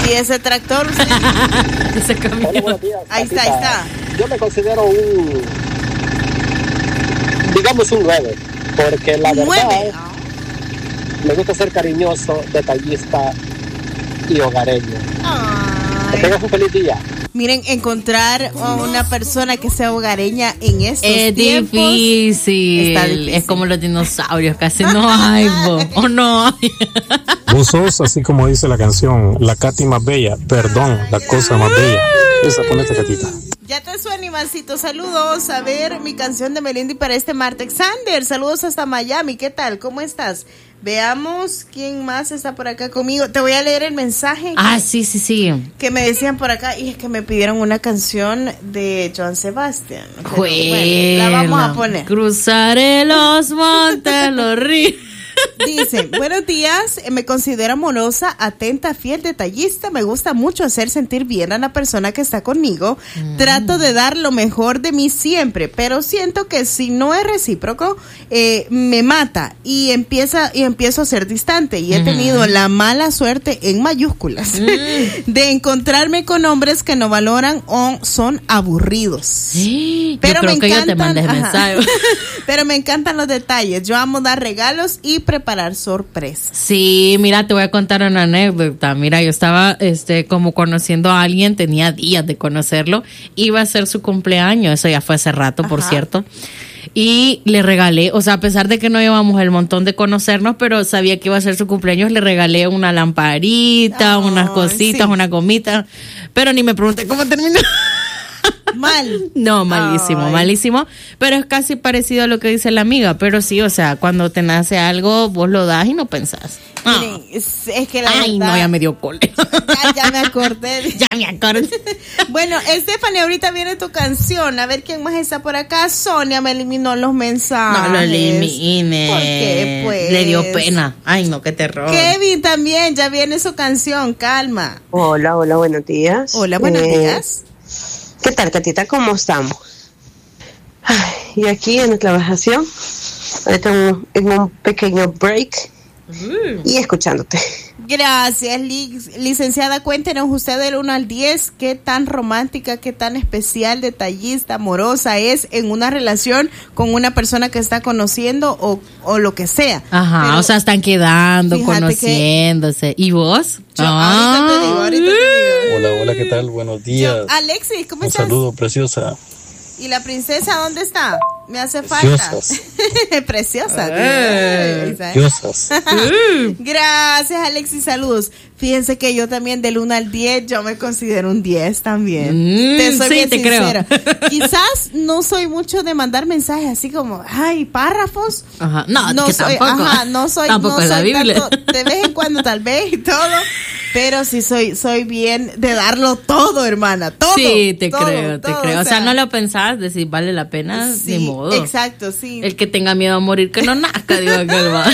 ¿Y ese tractor? Ese camión. Hola, buenos días, Ahí Catita. está. Yo me considero digamos un 9, porque la verdad 9. me gusta ser cariñoso, detallista y hogareño. Que Ay. tengas un feliz día. Miren, encontrar a una persona que sea hogareña en estos Es tiempos difícil. está difícil. Es como los dinosaurios, casi no hay, o no hay. Vos sos, así como dice la canción, la Katy más bella, perdón, la cosa más bella. Esa, ponete, Catita. Ya te suena, Ivancito. Saludos. A ver, mi canción de Melindy para este martes. Xander, saludos hasta Miami. ¿Qué tal? ¿Cómo estás? Veamos quién más está por acá conmigo. Te voy a leer el mensaje Sí. que me decían por acá. Y es que me pidieron una canción de Joan Sebastián. Pero bueno, la vamos a poner. Cruzaré los montes, los ríos. Dice, buenos días, me considero amorosa, atenta, fiel, detallista, me gusta mucho hacer sentir bien a la persona que está conmigo, trato de dar lo mejor de mí siempre, pero siento que si no es recíproco, me mata y empiezo a ser distante y he tenido la mala suerte en mayúsculas de encontrarme con hombres que no valoran o son aburridos. Sí, Pero yo creo me que yo te encantan, mandé el ajá. mensaje. Pero me encantan los detalles, yo amo dar regalos y preparar sorpresas. Sí, mira, te voy a contar una anécdota. Mira, yo estaba como conociendo a alguien, tenía días de conocerlo, iba a ser su cumpleaños, eso ya fue hace rato, por cierto. Y le regalé, o sea, a pesar de que no llevamos el montón de conocernos, pero sabía que iba a ser su cumpleaños, le regalé una lamparita, unas cositas, sí. una gomita, pero ni me pregunté cómo terminó. Mal. No, malísimo, Ay. malísimo. Pero es casi parecido a lo que dice la amiga. Pero sí, o sea, cuando te nace algo, vos lo das y no pensás. Miren, es que la Ay, verdad, no, ya me dio cólera. ya me acordé. Ya me acordé. Bueno, Stephanie, ahorita viene tu canción. A ver quién más está por acá. Sonia me eliminó los mensajes. No lo elimines. ¿Por qué, pues? Le dio pena. Ay, no, qué terror. Kevin también, ya viene su canción. Calma. Hola, buenos días. Hola, buenos días. ¿Qué tal, Catita? ¿Cómo estamos? Ay, y aquí en nuestra grabación, ahorita en un pequeño break y escuchándote. Gracias, licenciada. Cuéntenos usted del 1 al 10, qué tan romántica, qué tan especial, detallista, amorosa es en una relación con una persona que está conociendo o lo que sea. Ajá, Pero o sea, están quedando, fíjate conociéndose. ¿Y vos? ahorita te digo. Hola, ¿qué tal? Buenos días. Alexis, ¿cómo Un estás? saludo, preciosa. ¿Y la princesa dónde está? Me hace falta. Diosas. Preciosa. Diosas. Gracias, Alexis, saludos. Fíjense que yo también del 1 al 10, yo me considero un 10 también. Soy sí, bien te sincera. creo. Quizás no soy mucho de mandar mensajes así como, ay, párrafos. Ajá. No, que soy, tampoco. no soy, Tampoco no es la soy Biblia. tanto, de vez en cuando tal vez y todo. Pero sí soy bien de darlo todo, hermana, todo. Sí, te todo, creo. todo, O sea, no lo pensás, decir vale la pena, sí, ni modo. Exacto, sí. El que tenga miedo a morir, que no nazca, digo aquel va.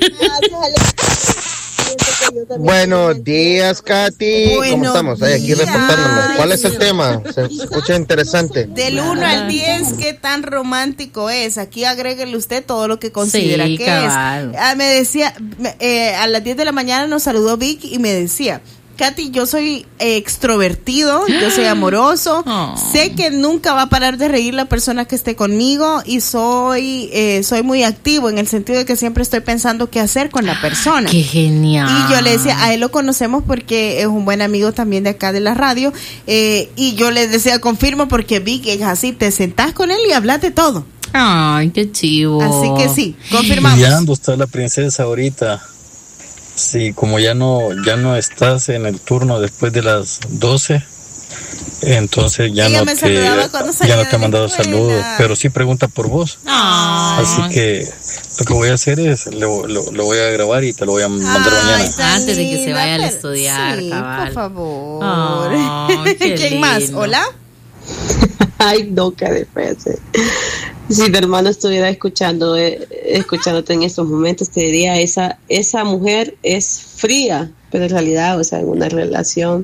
Buenos días, Katy. Buenos ¿Cómo estamos? Aquí días. reportándome. ¿Cuál es el tema? Se escucha interesante. Del 1 al 10, ¿qué tan romántico es? Aquí agréguele usted todo lo que considera Sí, que cabal. es. Me decía, a las 10 de la mañana nos saludó Vic y me decía, Katy, yo soy extrovertido, yo soy amoroso, sé que nunca va a parar de reír la persona que esté conmigo y soy muy activo en el sentido de que siempre estoy pensando qué hacer con la persona. Qué genial. Y yo le decía, a él lo conocemos porque es un buen amigo también de acá de la radio, y yo le decía, confirmo porque vi que es así, te sentás con él y hablas de todo. Ay, qué chivo. Así que sí, confirmamos. ¿Y ando está la princesa ahorita? Sí, como ya no estás en el turno después de las 12, entonces ya Ella no me saludaba cuando salía ya no te de ha la mandado escuela. saludos, pero sí pregunta por vos. Ay. Así que lo que voy a hacer es, lo voy a grabar y te lo voy a mandar mañana. tan Antes de que se linda, vaya a pero- estudiar, sí, cabal. por favor. Ay, qué ¿Quién más? lindo. ¿Hola? Ay, no, qué defensa. Si tu hermano estuviera escuchándote en estos momentos, te diría, esa mujer es fría, pero en realidad, o sea, en una relación,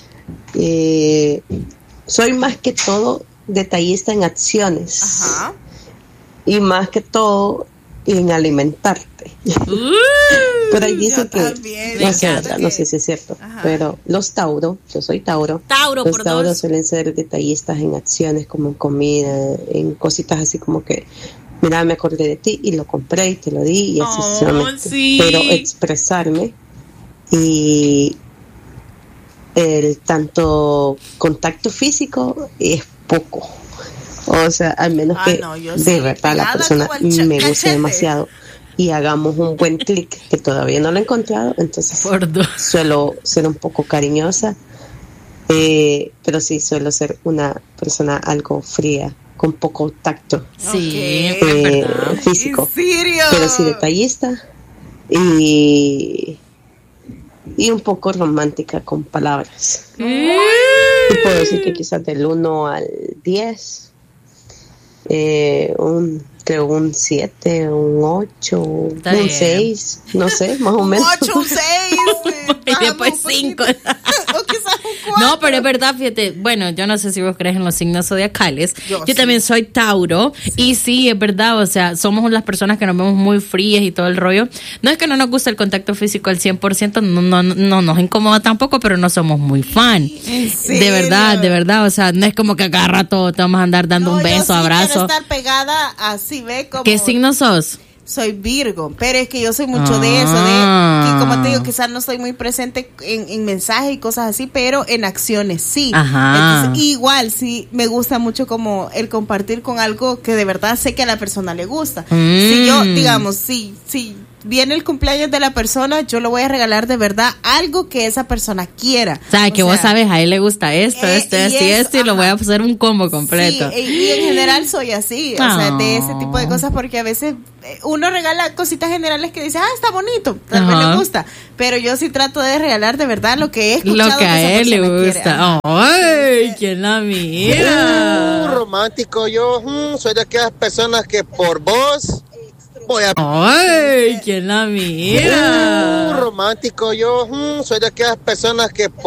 soy más que todo detallista en acciones. Ajá. Y más que todo en alimentarte. fuerte. Pero ahí dice que, no sé, ¿verdad? No sé si es cierto, pero los Tauro, yo soy Tauro, los Tauros suelen ser detallistas en acciones como en comida, en cositas así como que, mira, me acordé de ti y lo compré y te lo di y así sucesivamente. Sí. Pero expresarme y el tanto contacto físico es poco. O sea, al menos que de verdad la persona me guste demasiado y hagamos un buen clic, que todavía no lo he encontrado, entonces suelo ser un poco cariñosa, pero sí suelo ser una persona algo fría, con poco tacto físico, pero sí detallista y un poco romántica con palabras. Y puedo decir que quizás del 1 al 10 creo un 7, un 8, un 6, no sé, más o menos. 8, un 6. Y después 5. No, pero es verdad, fíjate, bueno, yo no sé si vos crees en los signos zodiacales. Yo sí. También soy Tauro. Sí. Y sí, es verdad, o sea, somos las personas que nos vemos muy frías y todo el rollo. No es que no nos guste el contacto físico al 100%, no nos incomoda tampoco, pero no somos muy fan. De verdad, o sea, no es como que cada rato te vamos a andar dando un beso, abrazo. Quiero estar pegada así, ve como. ¿Qué signo sos? Soy Virgo, pero es que yo soy mucho de eso, que como te digo, quizás no soy muy presente en mensajes y cosas así, pero en acciones sí. Entonces, igual sí me gusta mucho como el compartir con algo que de verdad sé que a la persona le gusta. Si yo, digamos, si viene el cumpleaños de la persona, yo le voy a regalar de verdad algo que esa persona quiera. O sea, que vos sabes, a él le gusta esto, y lo voy a hacer un combo completo. Sí, y en general soy así, o sea, de ese tipo de cosas, porque a veces uno regala cositas generales que dice, está bonito, tal vez le gusta, pero yo sí trato de regalar de verdad lo que he escuchado lo que a él le gusta. ¡Ay! ¿Quién la mira? Romántico, yo soy de aquellas personas que por vos voy a... ¡Ay! ¿Quién la mira? Romántico, yo soy de aquellas personas que